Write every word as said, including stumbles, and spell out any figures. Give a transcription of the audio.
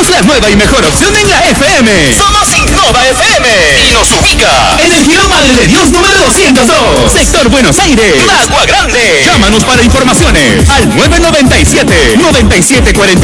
Somos la nueva y mejor opción en la F M. Somos Innova F M y nos ubica en el Girón Madre de Dios número doscientos dos, sector Buenos Aires, Agua Grande. Llámanos para informaciones al nueve nueve siete, nueve siete cuatro